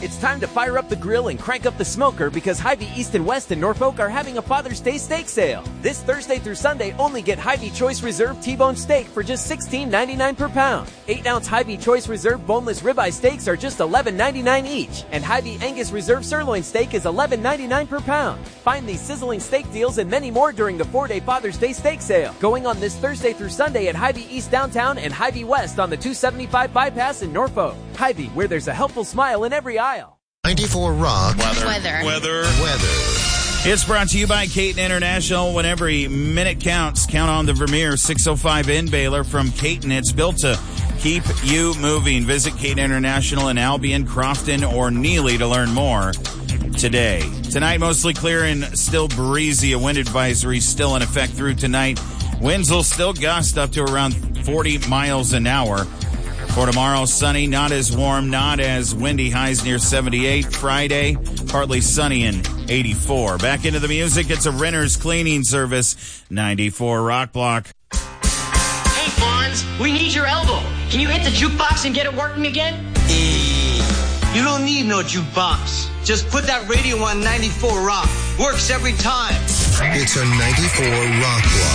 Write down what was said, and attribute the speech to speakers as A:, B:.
A: It's time to fire up the grill and crank up the smoker because Hy-Vee East and West and Norfolk are having a Father's Day steak sale. This Thursday through Sunday, only get Hy-Vee Choice Reserve T-bone steak for just $16.99 per pound. 8-ounce Hy-Vee Choice Reserve boneless ribeye steaks are just $11.99 each. And Hy-Vee Angus Reserve sirloin steak is $11.99 per pound. Find these sizzling steak deals and many more during the 4-day Father's Day steak sale. Going on this Thursday through Sunday at Hy-Vee East downtown and Hy-Vee West on the 275 bypass in Norfolk. Hy-Vee, where there's a helpful smile in every aisle.
B: 94 Rock.
C: Weather.
D: It's brought to you by Caton International. When every minute counts, count on the Vermeer 605 in Baylor from Caton. It's built to keep you moving. Visit Caton International in Albion, Crofton, or Neely to learn more today. Tonight, mostly clear and still breezy. A wind advisory still in effect through tonight. Winds will still gust up to around 40 miles an hour. For tomorrow, sunny, not as warm, not as windy, highs near 78. Friday, partly sunny and 84. Back into the music, it's a Renter's Cleaning Service, 94 Rock Block.
E: Hey, Fonz, we need your elbow. Can you hit the jukebox and get it working again?
F: You don't need no jukebox. Just put that radio on 94 Rock. Works every time.
B: It's a 94 Rock Block.